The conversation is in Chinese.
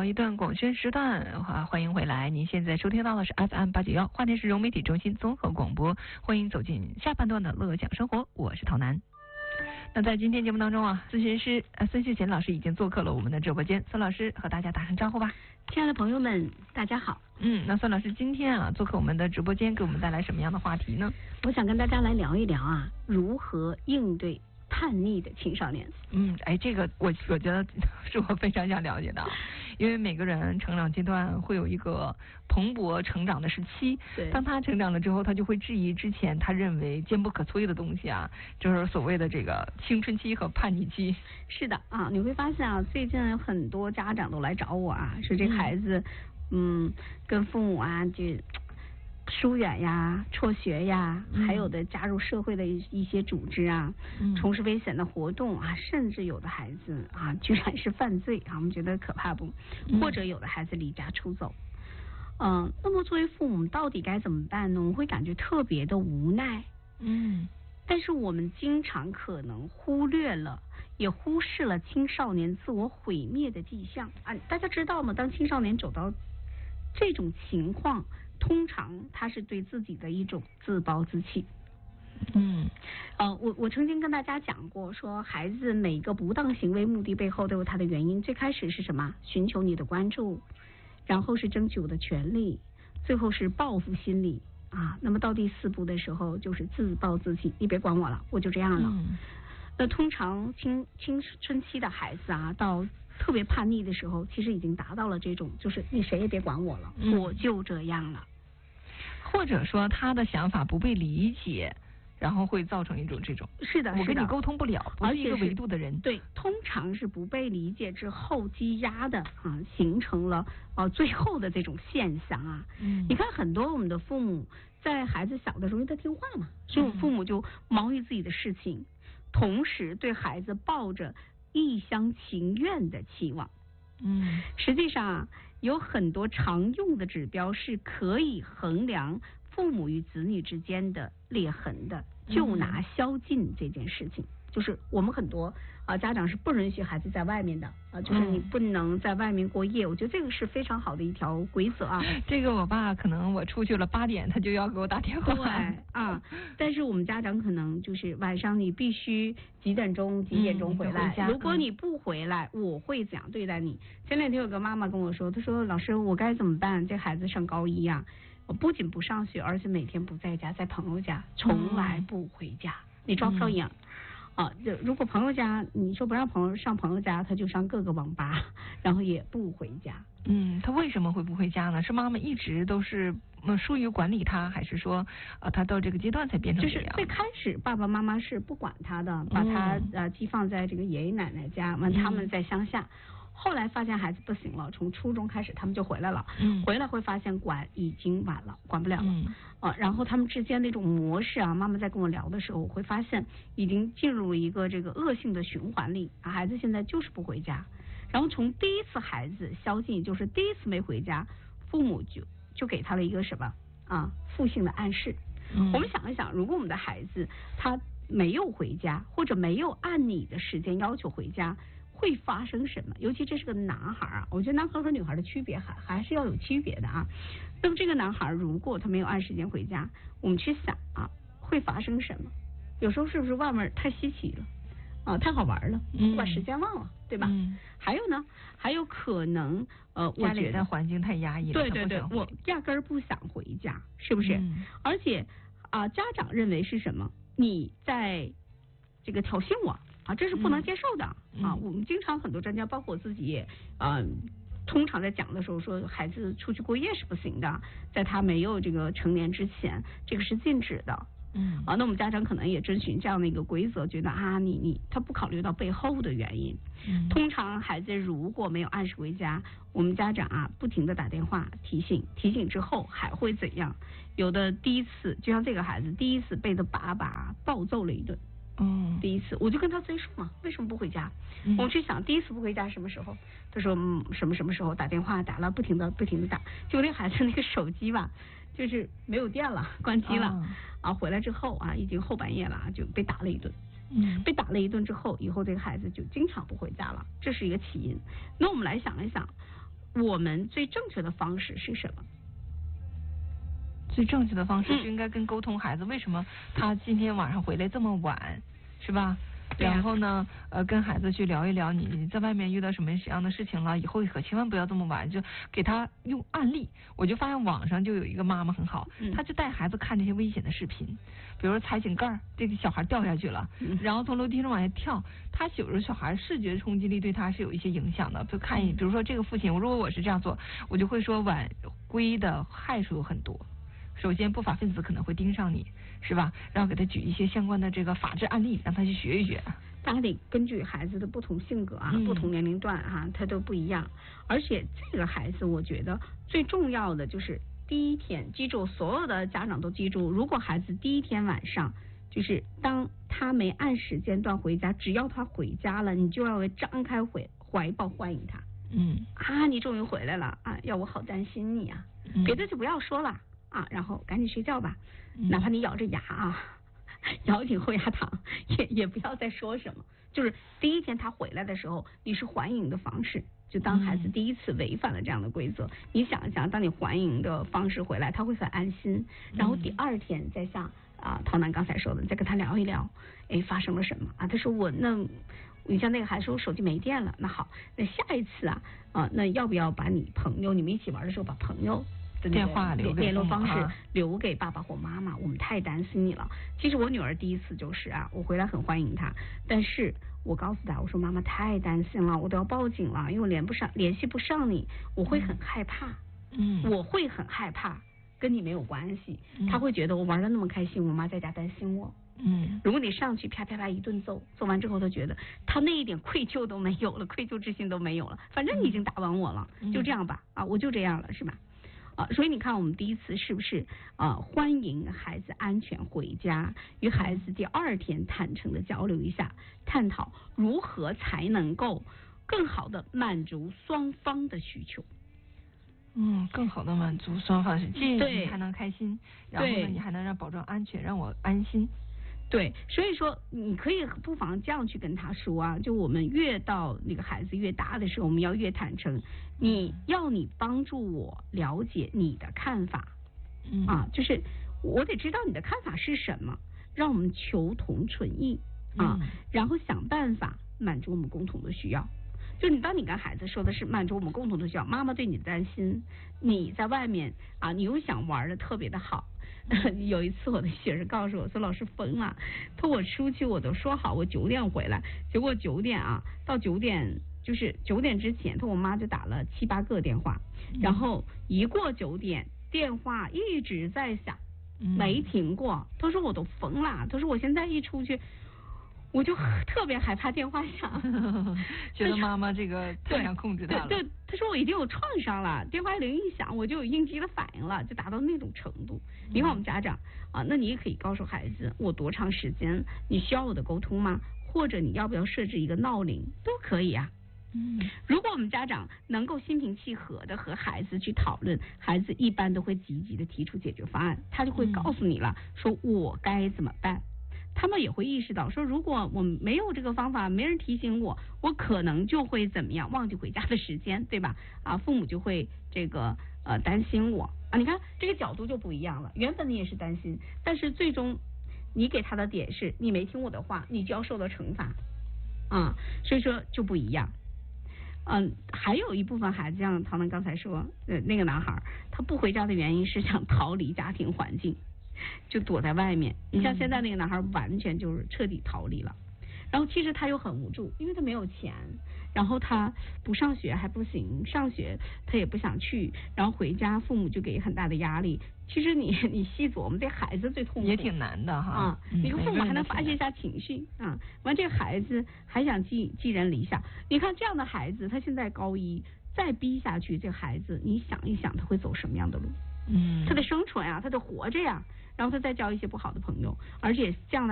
一段广宣时段，欢迎回来。您现在收听到的是 FM891，话题是融媒体中心综合广播，欢迎走进下半段的乐享生活，我是陶楠。那在今天节目当中啊，咨询师孙秀贤老师已经做客了我们的直播间，孙老师和大家打声招呼吧。 亲爱的朋友们，大家好。 那孙老师今天啊做客我们的直播间，给我们带来什么样的话题呢？ 我想跟大家来聊一聊啊，如何应对叛逆的青少年。 这个我觉得是我非常想了解的，因为每个人成长阶段会有一个蓬勃成长的时期，当他成长了之后，他就会质疑之前他认为坚不可摧的东西啊，就是所谓的这个青春期和叛逆期。 是的啊，你会发现啊，最近有很多家长都来找我啊，说这孩子跟父母啊就疏远呀、辍学呀，还有的加入社会的一些组织啊，从事危险的活动啊，甚至有的孩子啊，居然是犯罪啊，我们觉得可怕不？或者有的孩子离家出走。那么作为父母到底该怎么办呢？我会感觉特别的无奈。但是我们经常可能忽略了，也忽视了青少年自我毁灭的迹象啊！大家知道吗？当青少年走到这种情况，通常他是对自己的一种自暴自弃。我曾经跟大家讲过，说孩子每个不当行为目的背后都有他的原因。最开始是什么？寻求你的关注，然后是争取我的权利，最后是报复心理啊。那么到第4步的时候，就是自暴自弃，你别管我了，我就这样了。那通常青春期的孩子啊，到特别叛逆的时候，其实已经达到了这种，就是你谁也别管我了，我就这样了。 或者说他的想法不被理解，然后会造成一种这种是的， 我跟你沟通不了，不是一个维度的人。 对，通常是不被理解之后积压的啊，形成了最后的这种现象啊。你看很多我们的父母在孩子小的时候，因为他听话嘛，所以我们父母就忙于自己的事情，同时对孩子抱着一厢情愿的期望。实际上有很多常用的指标是可以衡量父母与子女之间的裂痕的。就拿宵禁这件事情，就是我们很多家长是不允许孩子在外面的就是你不能在外面过夜。我觉得这个是非常好的一条规则啊。 这个我爸可能我出去了8点，他就要给我打电话。 对但是我们家长可能就是晚上你必须几点钟回来，如果你不回来，我会怎样对待你？前2天有个妈妈跟我说，她说老师我该怎么办？这孩子上高1啊。我不仅不上学，而且每天不在家，在朋友家，从来不回家。你抓不着痒如果朋友家你说不让朋友上朋友家，他就上各个网吧，然后也不回家。 他为什么会不回家呢？是妈妈一直都是疏于管理他，还是说他到这个阶段才变成这样？ 就是最开始爸爸妈妈是不管他的，把他寄放在这个爷爷奶奶家，完他们在乡下。后来发现孩子不行了，从初中开始他们就回来了，回来会发现管已经晚了，管不了了，然后他们之间那种模式啊，妈妈在跟我聊的时候，我会发现已经进入了一个这个恶性的循环里孩子现在就是不回家，然后从第一次孩子宵禁，就是第一次没回家，父母就给他了一个什么负性的暗示。我们想一想，如果我们的孩子他没有回家，或者没有按你的时间要求回家，会发生什么？尤其这是个男孩我觉得男孩和女孩的区别还是要有区别的那么这个男孩如果他没有按时间回家，我们去想会发生什么？有时候是不是外面太稀奇了太好玩了，把时间忘了，对吧？还有呢，还有可能家里的环境太压抑了， 对，我压根儿不想回家，是不是？而且家长认为是什么？你在这个挑衅我这是不能接受的我们经常很多专家，包括我自己也通常在讲的时候说，孩子出去过夜是不行的，在他没有这个成年之前，这个是禁止的。那我们家长可能也遵循这样的一个规则，觉得他不考虑到背后的原因。通常孩子如果没有按时回家，我们家长不停的打电话提醒之后还会怎样？有的第一次，就像这个孩子第一次被他爸爸暴揍了一顿。第一次我就跟他追溯嘛，为什么不回家？我去想第一次不回家什么时候？他说什么时候打电话打了，不停的打，结果那孩子那个手机吧，就是没有电了，关机了回来之后已经后半夜了就被打了一顿。被打了一顿之后，以后这个孩子就经常不回家了，这是一个起因。那我们来想一想， 我们最正确的方式是什么？ 最正确的方式就应该跟沟通孩子为什么他今天晚上回来这么晚，是吧？然后呢，跟孩子去聊一聊你在外面遇到什么样的事情了，以后可千万不要这么晚，就给他用案例。我就发现网上就有一个妈妈很好，她就带孩子看这些危险的视频，比如说踩井盖，这个小孩掉下去了，然后从楼梯上往下跳，他有时候小孩视觉冲击力对他是有一些影响的。就看，比如说这个父亲，如果我是这样做，我就会说晚归的害处有很多。首先，不法分子可能会盯上你，是吧？然后给他举一些相关的这个法治案例，让他去学一学。 当然得根据孩子的不同性格啊、不同年龄段啊，他都不一样。而且这个孩子，我觉得最重要的就是第一天，记住，所有的家长都记住，如果孩子第一天晚上，就是当他没按时间段回家，只要他回家了，你就要张开怀抱欢迎他。你终于回来了啊！要我好担心你啊！别的就不要说了。然后赶紧睡觉吧，哪怕你咬着牙咬紧后牙糖，也不要再说什么。就是第一天他回来的时候，你是欢迎的方式，就当孩子第一次违反了这样的规则，你想一想，当你欢迎的方式回来，他会很安心。然后第二天再像陶楠刚才说的，再跟他聊一聊，发生了什么他说你像那个孩子说我手机没电了，那好，那下一次那要不要把你们一起玩的时候把朋友电话联络方式留给爸爸或妈妈，我们太担心你了。其实我女儿第一次就是我回来很欢迎她，但是我告诉她，我说妈妈太担心了，我都要报警了，因为我联系不上你，我会很害怕。我会很害怕，跟你没有关系。她会觉得我玩得那么开心，我妈在家担心我。如果你上去啪啪啪一顿揍完之后，她觉得她那一点愧疚都没有了，愧疚之心都没有了，反正你已经打完我了，就这样吧我就这样了，是吧？所以你看，我们第一次是不是欢迎孩子安全回家，与孩子第二天坦诚的交流一下，探讨如何才能够更好的满足双方的需求。 更好的满足双方是，既你还能开心，然后呢，你还能让保证安全，让我安心。 对，所以说你可以不妨这样去跟他说就我们越到那个孩子越大的时候，我们要越坦诚。你帮助我了解你的看法，就是我得知道你的看法是什么，让我们求同存异然后想办法满足我们共同的需要。就当你跟孩子说的是满足我们共同的需要，妈妈对你的担心，你在外面你又想玩的特别的好。有一次我的学生告诉我说，老师疯了，他说我出去我都说好我9点回来，结果9点到9点就是9点之前，他我妈就打了7、8个电话，然后一过9点电话一直在响，没停过。他说我都疯了，他说我现在一出去我就特别害怕电话响， 觉得妈妈这个太想控制他了。 对，他说我已经有创伤了，电话铃一响我就有应激的反应了，就达到那种程度。你看我们家长那你也可以告诉孩子，我多长时间你需要我的沟通吗？或者你要不要设置一个闹铃都可以如果我们家长能够心平气和的和孩子去讨论，孩子一般都会积极的提出解决方案，他就会告诉你了，说我该怎么办。他们也会意识到说，如果我没有这个方法，没人提醒我，我可能就会怎么样，忘记回家的时间，对吧？父母就会这个担心我你看这个角度就不一样了。原本你也是担心，但是最终你给他的点是你没听我的话，你就要受到惩罚所以说就不一样。还有一部分孩子，像唐楠刚才说那个男孩，他不回家的原因是想逃离家庭环境，就躲在外面。你像现在那个男孩完全就是彻底逃离了，然后其实他又很无助，因为他没有钱，然后他不上学还不行，上学他也不想去，然后回家父母就给很大的压力。其实你细琢磨，这孩子最痛苦， 也挺难的你父母还能发泄一下情绪完这个孩子还想寄人篱下。你看这样的孩子，他现在高1，再逼下去，这孩子你想一想他会走什么样的路？他得生存他得活着然后他再交一些不好的朋友，而且这样的